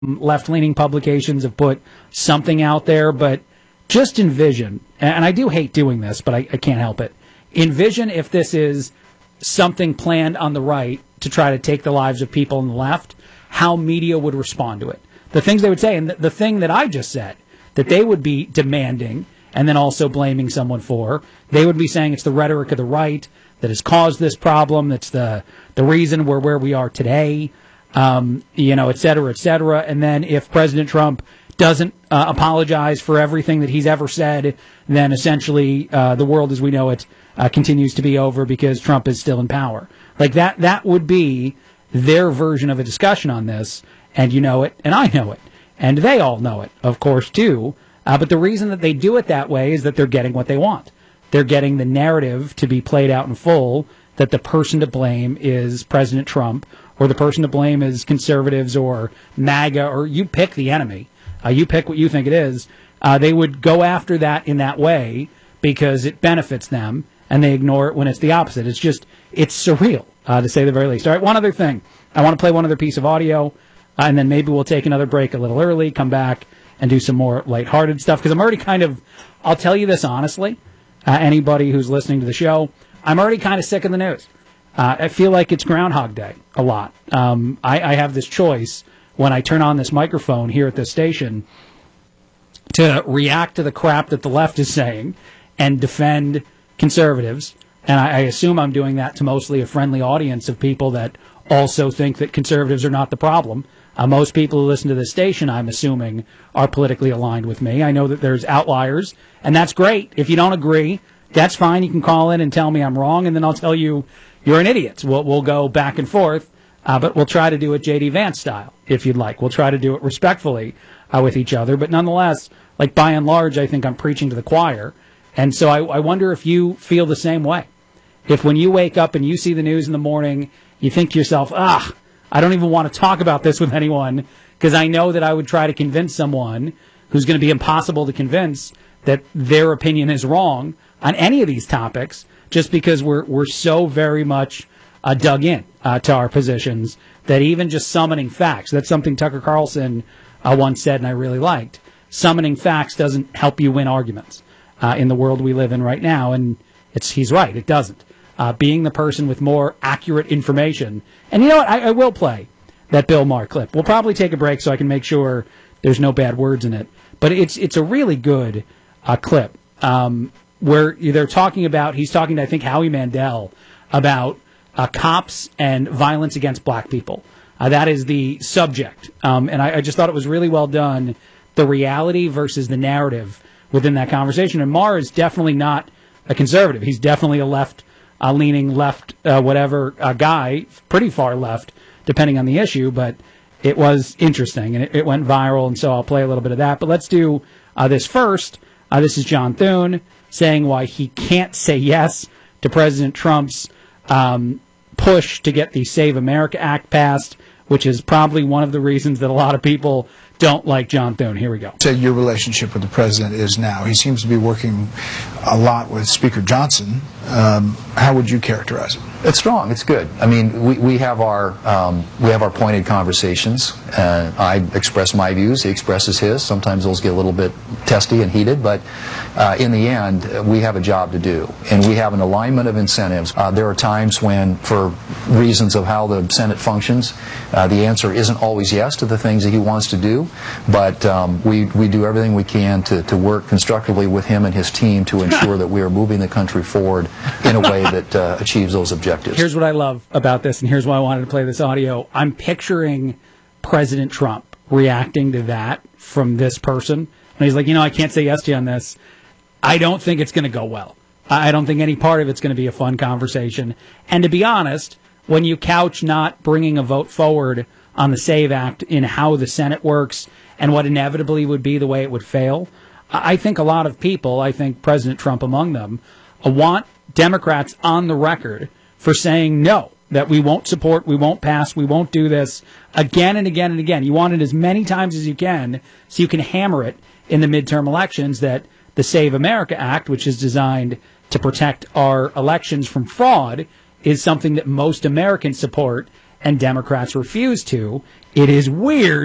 left-leaning publications have put something out there, but just envision, and I do hate doing this, but I can't help it. Envision if this is something planned on the right to try to take the lives of people on the left, how media would respond to it. The things they would say, and the thing that I just said, that they would be demanding and then also blaming someone for, they would be saying it's the rhetoric of the right that has caused this problem, that's the reason we're where we are today, et cetera, et cetera. And then if President Trump doesn't apologize for everything that he's ever said, then essentially the world as we know it continues to be over because Trump is still in power. Like that would be their version of a discussion on this, and you know it, and I know it, and they all know it, of course, too. But the reason that they do it that way is that they're getting what they want. They're getting the narrative to be played out in full that the person to blame is President Trump, or the person to blame is conservatives or MAGA, or you pick the enemy. You pick what you think it is. They would go after that in that way because it benefits them, and they ignore it when it's the opposite. It's surreal, to say the very least. All right, one other thing. I want to play one other piece of audio, and then maybe we'll take another break a little early, come back, and do some more lighthearted stuff, because I'm already I'll tell you this honestly, anybody who's listening to the show, I'm already kind of sick of the news. I feel like it's Groundhog Day a lot. I have this choice when I turn on this microphone here at this station to react to the crap that the left is saying and defend conservatives. And I assume I'm doing that to mostly a friendly audience of people that also think that conservatives are not the problem. Most people who listen to this station, I'm assuming, are politically aligned with me. I know that there's outliers, and that's great. If you don't agree, that's fine. You can call in and tell me I'm wrong, and then I'll tell you you're an idiot. We'll go back and forth, but we'll try to do it J.D. Vance style, if you'd like. We'll try to do it respectfully with each other. But nonetheless, like by and large, I think I'm preaching to the choir. And so I wonder if you feel the same way. If when you wake up and you see the news in the morning, you think to yourself, I don't even want to talk about this with anyone because I know that I would try to convince someone who's going to be impossible to convince that their opinion is wrong on any of these topics just because we're so very much dug in to our positions that even just summoning facts, that's something Tucker Carlson once said and I really liked, summoning facts doesn't help you win arguments in the world we live in right now, and he's right, it doesn't. Being the person with more accurate information. And you know what? I will play that Bill Maher clip. We'll probably take a break so I can make sure there's no bad words in it. But it's a really good clip where he's talking to, I think, Howie Mandel about cops and violence against black people. That is the subject. And I just thought it was really well done, the reality versus the narrative within that conversation. And Maher is definitely not a conservative. He's definitely a leaning left, guy, pretty far left, depending on the issue, but it was interesting, and it went viral, and so I'll play a little bit of that. But let's do this first. This is John Thune saying why he can't say yes to President Trump's push to get the Save America Act passed, which is probably one of the reasons that a lot of people don't like John Thune. Here we go. Said your relationship with the president is now. He seems to be working a lot with Speaker Johnson. How would you characterize it? It's strong. It's good. I mean, we have our pointed conversations. I express my views. He expresses his. Sometimes those get a little bit testy and heated, but in the end, we have a job to do, and we have an alignment of incentives. There are times when, for reasons of how the Senate functions, the answer isn't always yes to the things that he wants to do, but we do everything we can to work constructively with him and his team to ensure that we are moving the country forward in a way that achieves those objectives. Here's what I love about this, and here's why I wanted to play this audio. I'm picturing President Trump reacting to that from this person. And he's like, I can't say yes to you on this. I don't think it's going to go well. I don't think any part of it's going to be a fun conversation. And to be honest, when you couch not bringing a vote forward on the SAVE Act in how the Senate works and what inevitably would be the way it would fail, I think a lot of people, I think President Trump among them, want Democrats on the record for saying no, that we won't support, we won't pass, we won't do this again and again and again. You want it as many times as you can so you can hammer it in the midterm elections that the Save America Act, which is designed to protect our elections from fraud, is something that most Americans support and Democrats refuse to. It is weird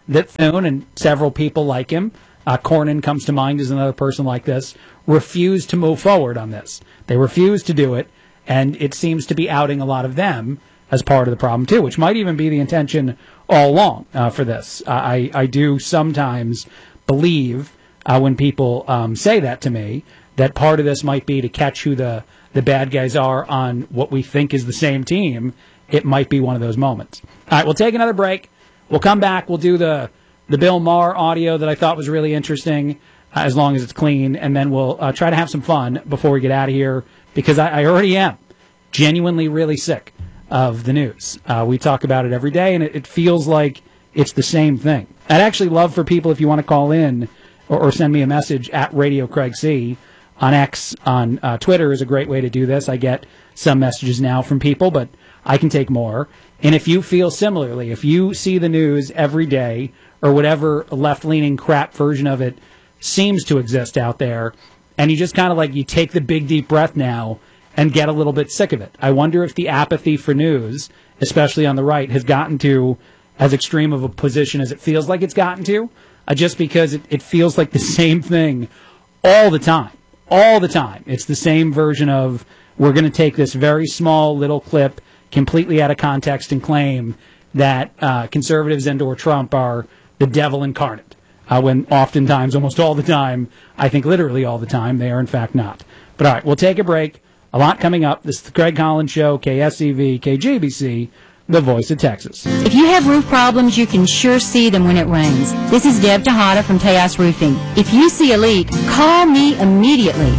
that Thune and several people like him, Cornyn comes to mind as another person like this, refuse to move forward on this. They refuse to do it, and it seems to be outing a lot of them as part of the problem, too, which might even be the intention all along for this. I do sometimes believe when people say that to me, that part of this might be to catch who the bad guys are on what we think is the same team. It might be one of those moments. All right, we'll take another break. We'll come back. We'll do the Bill Maher audio that I thought was really interesting, as long as it's clean, and then we'll try to have some fun before we get out of here, because I already am genuinely really sick of the news. We talk about it every day, and it feels like it's the same thing. I'd actually love for people, if you want to call in or send me a message at Radio Craig C. On X, on Twitter is a great way to do this. I get some messages now from people, but I can take more. And if you feel similarly, if you see the news every day, or whatever left-leaning crap version of it seems to exist out there, and you just kind of you take the big deep breath now and get a little bit sick of it. I wonder if the apathy for news, especially on the right, has gotten to as extreme of a position as it feels like it's gotten to, just because it feels like the same thing all the time. All the time. It's the same version of, we're going to take this very small little clip completely out of context and claim that conservatives and or Trump are the devil incarnate, when oftentimes, almost all the time, I think literally all the time, they are in fact not. But all right, we'll take a break. A lot coming up. This is the Craig Collins Show, KSEV, KGBC, the voice of Texas. If you have roof problems, you can sure see them when it rains. This is Deb Tejada from Tejas Roofing. If you see a leak, call me immediately.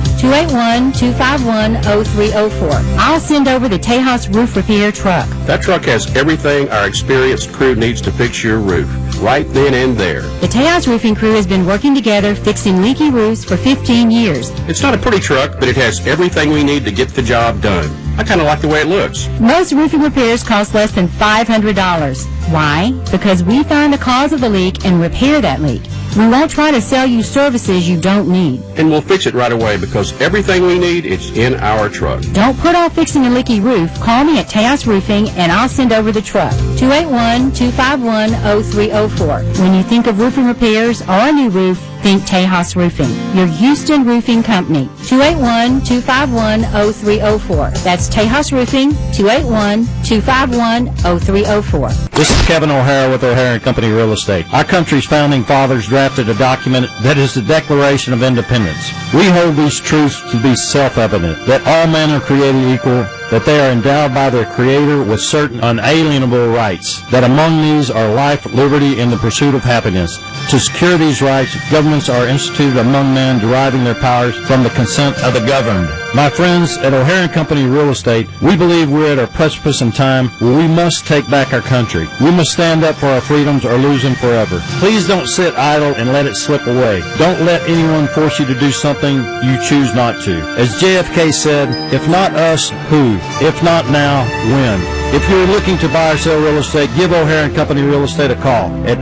281-251-0304. I'll send over the Tejas Roof Repair truck. That truck has everything our experienced crew needs to fix your roof, right then and there. The Tejas Roofing crew has been working together fixing leaky roofs for 15 years. It's not a pretty truck, but it has everything we need to get the job done. I kind of like the way it looks. Most roofing repairs cost less than $500. Why? Because we find the cause of the leak and repair that leak. We won't try to sell you services you don't need. And we'll fix it right away, because everything we need is in our truck. Don't put off fixing a leaky roof. Call me at Tejas Roofing and I'll send over the truck. 281-251-0304. When you think of roofing repairs or a new roof, think Tejas Roofing, your Houston roofing company. 281-251-0304. That's Tejas Roofing, 281-251-0304. This is Kevin O'Hara with O'Hara & Company Real Estate. Our country's founding fathers drafted a document that is the Declaration of Independence. We hold these truths to be self-evident, that all men are created equal, that they are endowed by their Creator with certain unalienable rights, that among these are life, liberty, and the pursuit of happiness. To secure these rights, governments are instituted among men, deriving their powers from the consent of the governed. My friends at O'Hara & Company Real Estate, we believe we're at a precipice in time where we must take back our country. We must stand up for our freedoms or lose them forever. Please don't sit idle and let it slip away. Don't let anyone force you to do something you choose not to. As JFK said, if not us, who? If not now, when? If you're looking to buy or sell real estate, give O'Hara & Company Real Estate a call at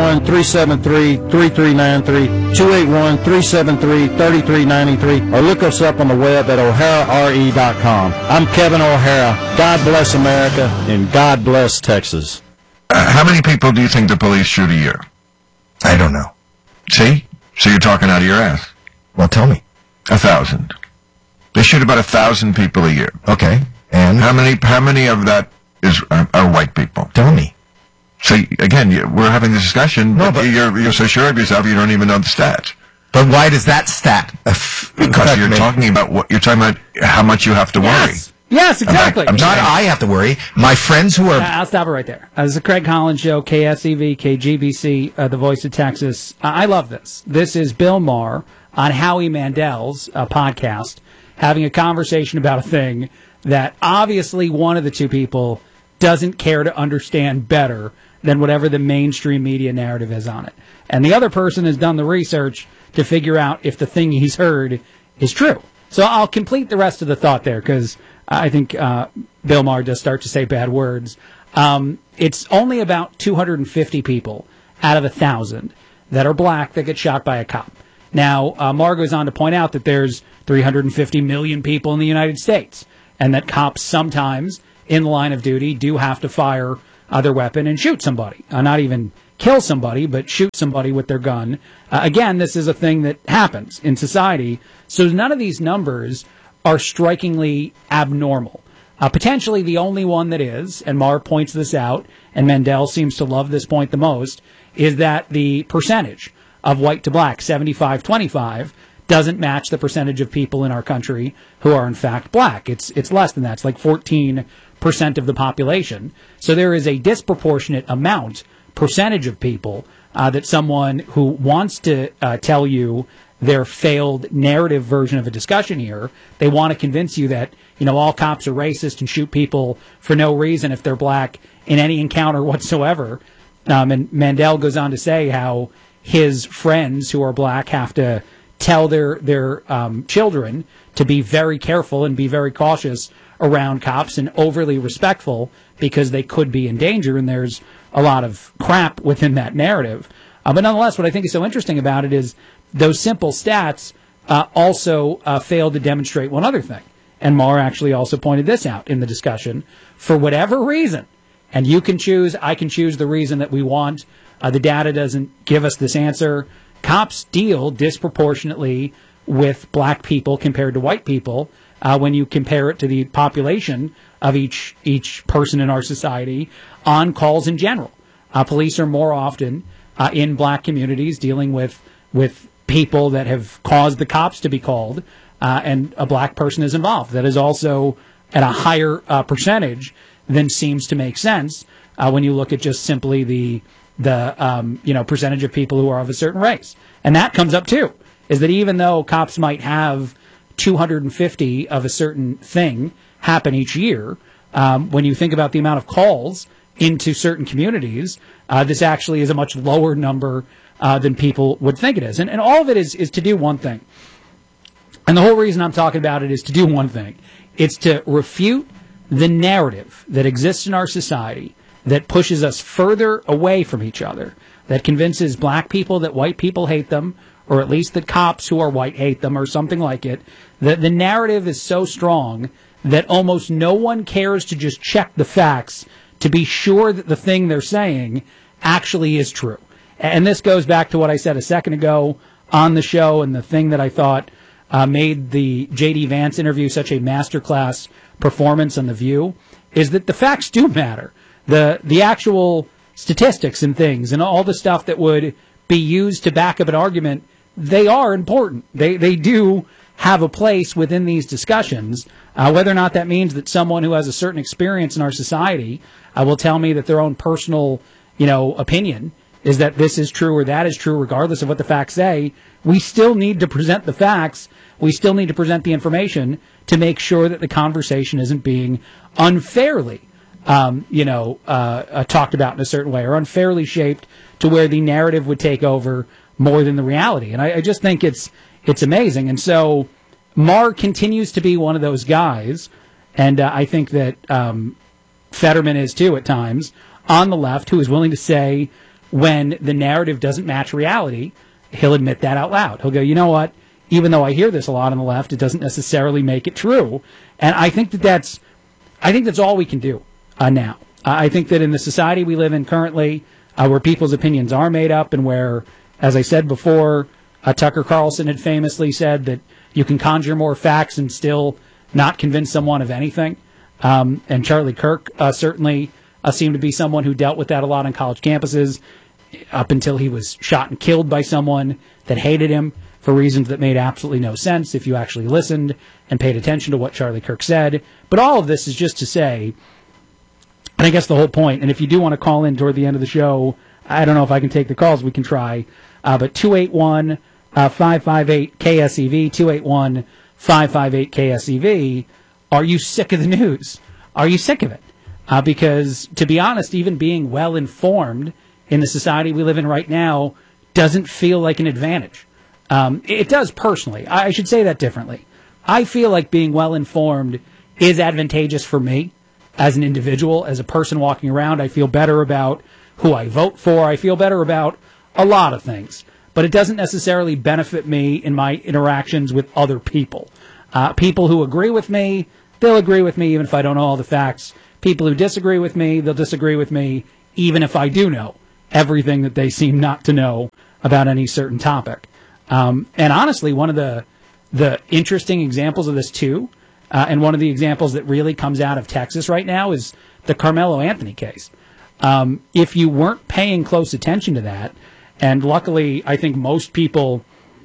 281-373-3393, 281-373-3393, or look us up on the web at o'harare.com. I'm Kevin O'Hara. God bless America, and God bless Texas. How many people do you think the police shoot a year? I don't know. See? So you're talking out of your ass. Well, tell me. 1,000. They shoot about 1,000 people a year. Okay. And? How many of that are white people? Tell me. So, again, we're having this discussion, but you're so sure of yourself you don't even know the stats. But why does that stat? Because you're talking about how much you have to worry. Yes, exactly. I have to worry. My friends who are... I'll stop it right there. This is the Craig Collins Show, KSEV, KGBC, the voice of Texas. I love this. This is Bill Maher on Howie Mandel's podcast, having a conversation about a thing that obviously one of the two people doesn't care to understand better than whatever the mainstream media narrative is on it. And the other person has done the research to figure out if the thing he's heard is true. So I'll complete the rest of the thought there, because I think Bill Maher does start to say bad words. It's only about 250 people out of 1,000 that are black that get shot by a cop. Now, Maher goes on to point out that there's 350 million people in the United States, and that cops sometimes in the line of duty do have to fire their weapon and shoot somebody, not even kill somebody, but shoot somebody with their gun. Again, this is a thing that happens in society. So none of these numbers are strikingly abnormal. Potentially the only one that is, and Maher points this out, and Mandel seems to love this point the most, is that the percentage of white to black, 75-25, doesn't match the percentage of people in our country who are in fact black. It's less than that. It's like 14% of the population. So there is a disproportionate percentage of people that someone who wants to tell you their failed narrative version of a discussion here, they want to convince you that, all cops are racist and shoot people for no reason if they're black in any encounter whatsoever. And Mandel goes on to say how his friends who are black have to tell their children to be very careful and be very cautious around cops and overly respectful because they could be in danger, and there's a lot of crap within that narrative. But nonetheless, what I think is so interesting about it is those simple stats also fail to demonstrate one other thing. And Maher actually also pointed this out in the discussion. For whatever reason, and you can choose, I can choose the reason that we want, the data doesn't give us this answer, cops deal disproportionately with black people compared to white people when you compare it to the population of each person in our society on calls in general. Police are more often in black communities dealing with people that have caused the cops to be called, and a black person is involved. That is also at a higher percentage than seems to make sense when you look at just simply the percentage of people who are of a certain race. And that comes up too, is that even though cops might have 250 of a certain thing happen each year, when you think about the amount of calls into certain communities, this actually is a much lower number than people would think it is. And all of it is to do one thing. And the whole reason I'm talking about it is to do one thing. It's to refute the narrative that exists in our society that pushes us further away from each other, that convinces black people that white people hate them, or at least that cops who are white hate them, or something like it. The narrative is so strong that almost no one cares to just check the facts to be sure that the thing they're saying actually is true. And this goes back to what I said a second ago on the show, and the thing that I thought made the J.D. Vance interview such a masterclass performance on The View, is that the facts do matter. The actual statistics and things and all the stuff that would be used to back up an argument, they are important. They do have a place within these discussions. Whether or not that means that someone who has a certain experience in our society will tell me that their own personal, opinion is that this is true or that is true, regardless of what the facts say, we still need to present the facts. We still need to present the information to make sure that the conversation isn't being unfairly, talked about in a certain way, or unfairly shaped to where the narrative would take over more than the reality. And I just think it's amazing. And so Maher continues to be one of those guys, and I think that Fetterman is too at times, on the left, who is willing to say when the narrative doesn't match reality, he'll admit that out loud. He'll go, you know what, even though I hear this a lot on the left, it doesn't necessarily make it true. And I think that's all we can do now. I think that in the society we live in currently, where people's opinions are made up, and where, as I said before, Tucker Carlson had famously said that you can conjure more facts and still not convince someone of anything. And Charlie Kirk certainly seemed to be someone who dealt with that a lot on college campuses, up until he was shot and killed by someone that hated him for reasons that made absolutely no sense if you actually listened and paid attention to what Charlie Kirk said. But all of this is just to say, and I guess the whole point, and if you do want to call in toward the end of the show, I don't know if I can take the calls, we can try, but 281-558-KSEV, 281-558-KSEV, are you sick of the news? Are you sick of it? Because, to be honest, even being well-informed in the society we live in right now doesn't feel like an advantage. It does personally. I should say that differently. I feel like being well-informed is advantageous for me as an individual, as a person walking around. I feel better about who I vote for. I feel better about a lot of things. But it doesn't necessarily benefit me in my interactions with other people. People who agree with me, they'll agree with me even if I don't know all the facts. People who disagree with me, they'll disagree with me even if I do know everything that they seem not to know about any certain topic. And honestly, one of the interesting examples of this too, and one of the examples that really comes out of Texas right now is the Carmelo Anthony case. If you weren't paying close attention to that, and luckily I think most people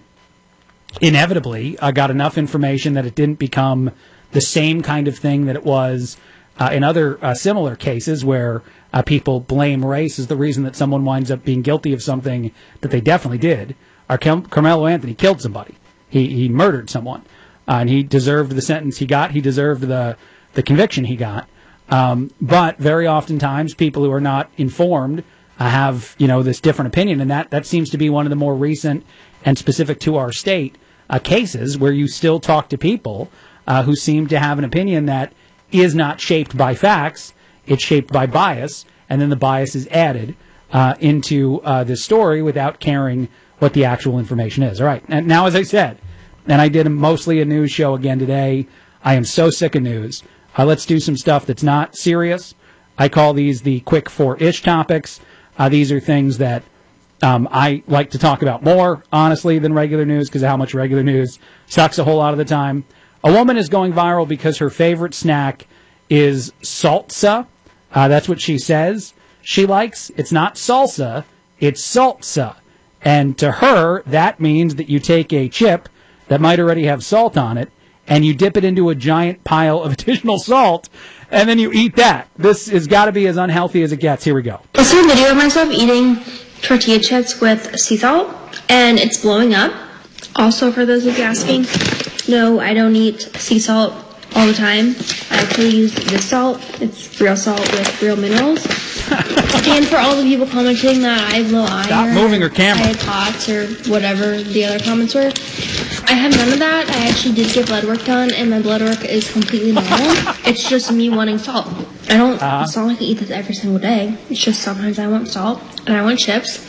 inevitably got enough information that it didn't become the same kind of thing that it was in other similar cases where people blame race as the reason that someone winds up being guilty of something that they definitely did. Carmelo Anthony killed somebody. He murdered someone. And he deserved the sentence he got. He deserved the conviction he got. But very oftentimes people who are not informed have, this different opinion. And that seems to be one of the more recent and specific to our state cases where you still talk to people who seem to have an opinion that is not shaped by facts. It's shaped by bias. And then the bias is added into this story without caring what the actual information is. All right. And now, as I said, and I did mostly a news show again today, I am so sick of news. Let's do some stuff that's not serious. I call these the quick 4-ish topics. These are things that I like to talk about more, honestly, than regular news because of how much regular news sucks a whole lot of the time. A woman is going viral because her favorite snack is salsa. That's what she says she likes. It's not salsa, it's salsa. And to her, that means that you take a chip that might already have salt on it, and you dip it into a giant pile of additional salt, and then you eat that. This has got to be as unhealthy as it gets. Here we go. I saw a video of myself eating tortilla chips with sea salt, and it's blowing up. Also, for those of you asking, no, I don't eat sea salt all the time. I actually use this salt. It's real salt with real minerals. And for all the people commenting that I have low iron, stop moving her camera, I have POTS or whatever the other comments were, I have none of that. I actually did get blood work done, and my blood work is completely normal. It's just me wanting salt. I don't. It's not like I eat this every single day. It's just sometimes I want salt and I want chips.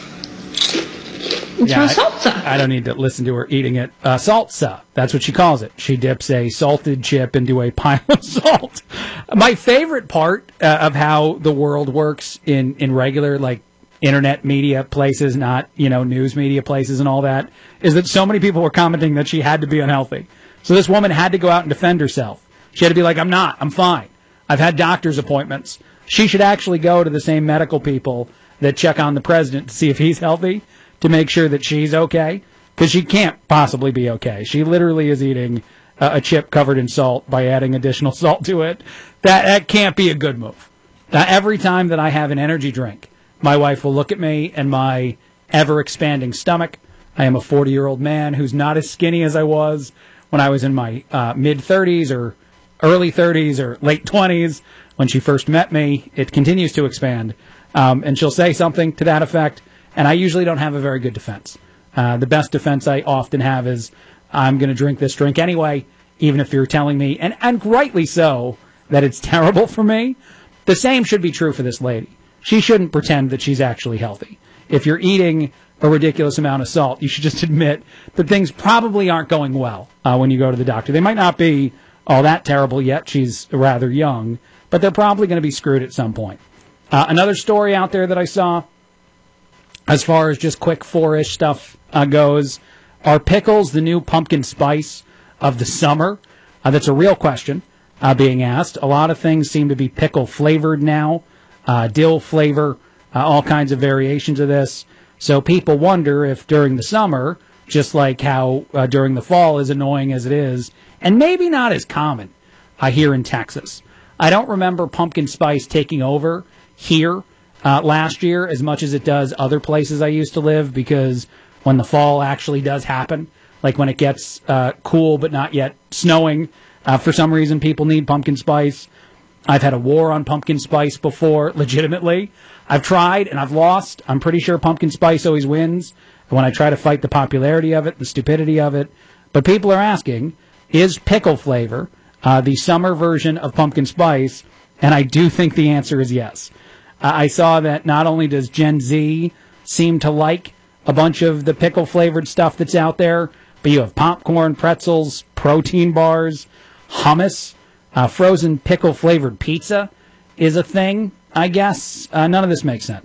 It's my salsa. I don't need to listen to her eating it. Salsa. That's what she calls it. She dips a salted chip into a pile of salt. My favorite part of how the world works in regular, like, internet media places, not, news media places and all that, is that so many people were commenting that she had to be unhealthy. So this woman had to go out and defend herself. She had to be like, I'm fine. I've had doctor's appointments. She should actually go to the same medical people that check on the president to see if he's healthy, to make sure that she's okay, because she can't possibly be okay. She literally is eating a chip covered in salt by adding additional salt to it. That can't be a good move. Every time that I have an energy drink, my wife will look at me and my ever-expanding stomach. I am a 40-year-old man who's not as skinny as I was when I was in my mid-30s or early 30s or late 20s. When she first met me, it continues to expand. And she'll say something to that effect, and I usually don't have a very good defense. The best defense I often have is, I'm going to drink this drink anyway, even if you're telling me, and rightly so, that it's terrible for me. The same should be true for this lady. She shouldn't pretend that she's actually healthy. If you're eating a ridiculous amount of salt, you should just admit that things probably aren't going well when you go to the doctor. They might not be all that terrible yet. She's rather young, but they're probably going to be screwed at some point. Another story out there that I saw, as far as just quick 4-ish stuff goes, are pickles the new pumpkin spice of the summer? That's a real question being asked. A lot of things seem to be pickle flavored now, dill flavor, all kinds of variations of this. So people wonder if during the summer, just like how during the fall is annoying as it is, and maybe not as common here in Texas. I don't remember pumpkin spice taking over here last year as much as it does other places I used to live, because when the fall actually does happen, like when it gets cool but not yet snowing, for some reason people need pumpkin spice. I've had a war on pumpkin spice before, legitimately. I've tried and I've lost. I'm pretty sure pumpkin spice always wins when I try to fight the popularity of it, the stupidity of it. But people are asking, is pickle flavor the summer version of pumpkin spice? And I do think the answer is yes. I saw that not only does Gen Z seem to like a bunch of the pickle-flavored stuff that's out there, but you have popcorn, pretzels, protein bars, hummus, frozen pickle-flavored pizza is a thing, I guess. None of this makes sense.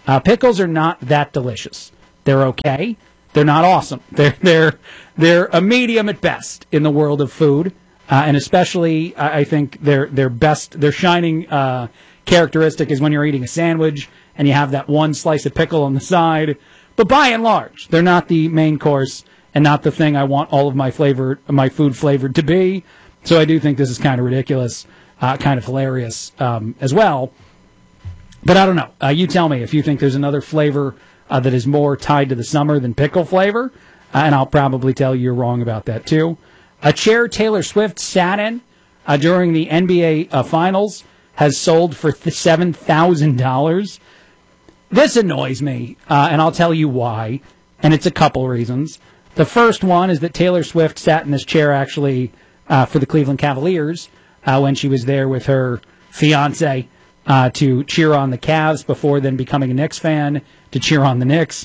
Pickles are not that delicious. They're okay. They're not awesome. They're a medium at best in the world of food, and especially I think their shining characteristic is when you're eating a sandwich and you have that one slice of pickle on the side. But by and large, they're not the main course and not the thing I want all of my food flavored to be. So I do think this is kind of ridiculous, kind of hilarious as well. But I don't know. You tell me if you think there's another flavor that is more tied to the summer than pickle flavor, and I'll probably tell you you're wrong about that too. A chair Taylor Swift sat in during the NBA Finals has sold for $7,000. This annoys me, and I'll tell you why, and it's a couple reasons. The first one is that Taylor Swift sat in this chair actually for the Cleveland Cavaliers when she was there with her fiancé to cheer on the Cavs before then becoming a Knicks fan to cheer on the Knicks.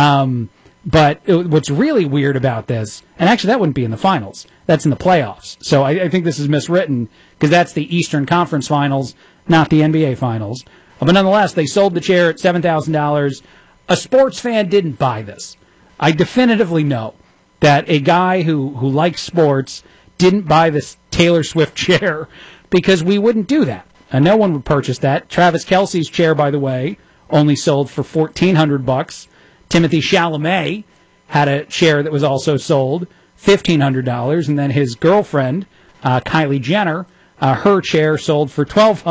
But what's really weird about this, and actually that wouldn't be in the finals, that's in the playoffs. So I think this is miswritten because that's the Eastern Conference Finals, not the NBA Finals. But nonetheless, they sold the chair at $7,000. A sports fan didn't buy this. I definitively know that a guy who likes sports didn't buy this Taylor Swift chair because we wouldn't do that. And no one would purchase that. Travis Kelce's chair, by the way, only sold for $1,400. Timothy Chalamet had a chair that was also sold $1,500, and then his girlfriend, Kylie Jenner, her chair sold for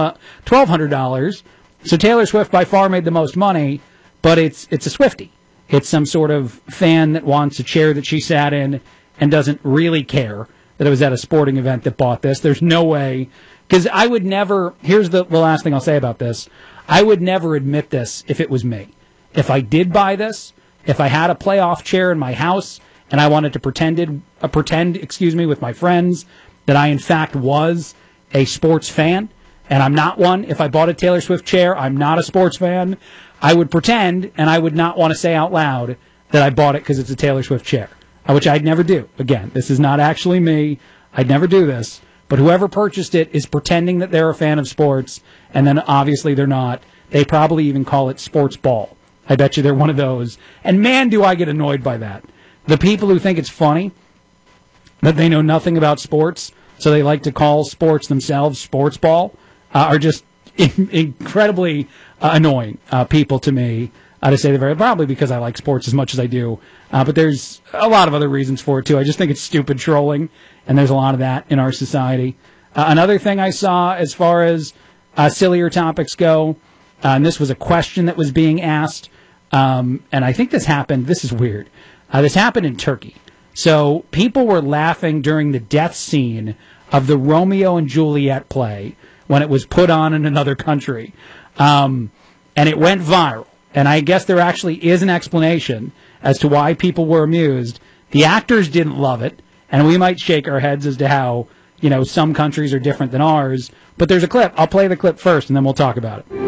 $1,200. So Taylor Swift by far made the most money, but it's a Swiftie. It's some sort of fan that wants a chair that she sat in and doesn't really care that it was at a sporting event that bought this. There's no way, because I would never, here's the last thing I'll say about this, I would never admit this if it was me. If I did buy this, if I had a playoff chair in my house and I wanted to pretend with my friends that I in fact was a sports fan, and I'm not one. If I bought a Taylor Swift chair, I'm not a sports fan. I would pretend, and I would not want to say out loud that I bought it because it's a Taylor Swift chair, which I'd never do. Again, this is not actually me. I'd never do this. But whoever purchased it is pretending that they're a fan of sports, and then obviously they're not. They probably even call it sports ball. I bet you they're one of those. And man, do I get annoyed by that. The people who think it's funny that they know nothing about sports, so they like to call sports themselves sports ball, are just incredibly annoying people to me to say the very, probably because I like sports as much as I do. But there's a lot of other reasons for it, too. I just think it's stupid trolling, and there's a lot of that in our society. Another thing I saw as far as sillier topics go, and this was a question that was being asked, and I think this happened, this is weird, this happened in Turkey. So people were laughing during the death scene of the Romeo and Juliet play when it was put on in another country. And it went viral. And I guess there actually is an explanation as to why people were amused. The actors didn't love it, and we might shake our heads as to how, some countries are different than ours. But there's a clip. I'll play the clip first, and then we'll talk about it.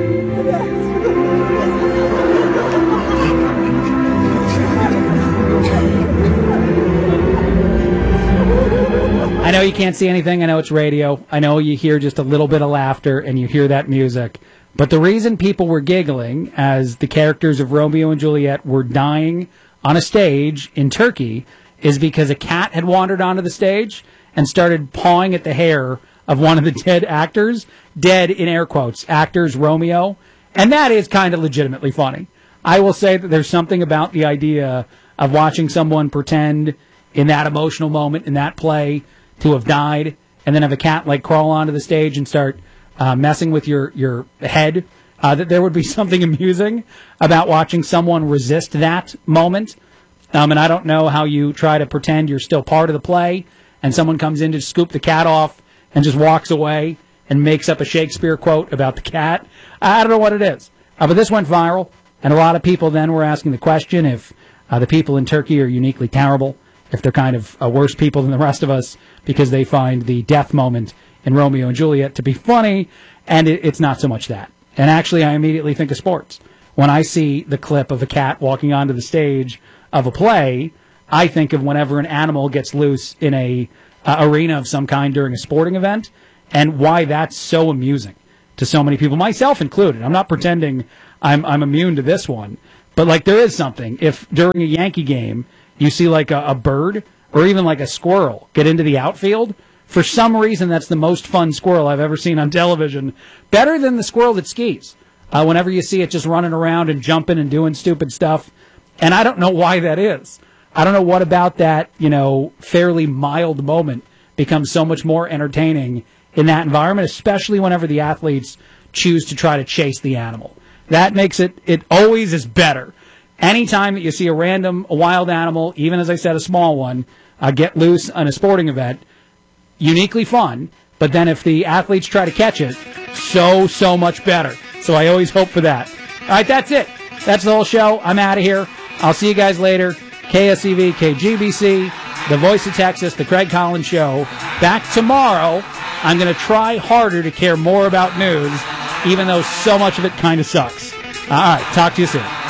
I know you can't see anything. I know it's radio. I know you hear just a little bit of laughter and you hear that music. But the reason people were giggling as the characters of Romeo and Juliet were dying on a stage in Turkey is because a cat had wandered onto the stage and started pawing at the hair of one of the dead actors. Dead in air quotes. Actors Romeo. And that is kind of legitimately funny. I will say that there's something about the idea of watching someone pretend in that emotional moment, in that play, to have died, and then have a cat crawl onto the stage and start messing with your head, that there would be something amusing about watching someone resist that moment. And I don't know how you try to pretend you're still part of the play, and someone comes in to scoop the cat off and just walks away and makes up a Shakespeare quote about the cat. I don't know what it is. But this went viral, and a lot of people then were asking the question if the people in Turkey are uniquely terrible, if they're kind of worse people than the rest of us because they find the death moment in Romeo and Juliet to be funny, and it's not so much that. And actually, I immediately think of sports. When I see the clip of a cat walking onto the stage of a play, I think of whenever an animal gets loose in a arena of some kind during a sporting event, and why that's so amusing to so many people, myself included. I'm not pretending I'm immune to this one. But like there is something. If during a Yankee game you see like a bird or even like a squirrel get into the outfield, for some reason that's the most fun squirrel I've ever seen on television. Better than the squirrel that skis. Whenever you see it just running around and jumping and doing stupid stuff. And I don't know why that is. I don't know what about that, fairly mild moment becomes so much more entertaining in that environment, especially whenever the athletes choose to try to chase the animal. That makes it always is better. Anytime that you see a wild animal, even as I said, a small one, get loose on a sporting event, uniquely fun, but then if the athletes try to catch it, so much better. So I always hope for that. All right, that's it. That's the whole show. I'm out of here. I'll see you guys later. KSEV, KGBC, the Voice of Texas, the Craig Collins Show. Back tomorrow. I'm going to try harder to care more about news, even though so much of it kind of sucks. All right, talk to you soon.